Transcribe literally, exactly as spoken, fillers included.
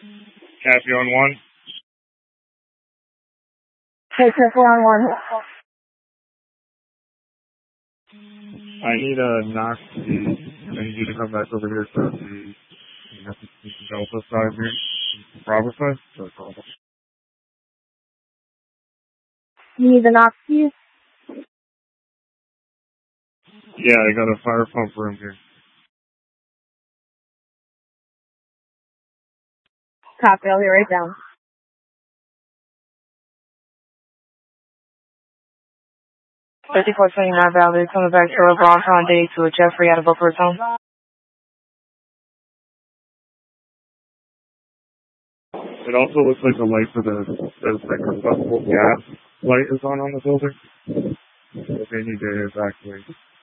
Copy on one. Hey, check one one. I need a knock. I need you to come back over here to the Delta side here. Bravo side? That's all. You need the knock keys? Yeah, I got a fire pump room here. Copy, I'll be right down. fifty-four twenty-nine Valley, coming back to LeBron on day to a Jeffrey out of Boca Raton. It also looks like the light for the, the like, the gas light is on on the building. If they need to evacuate.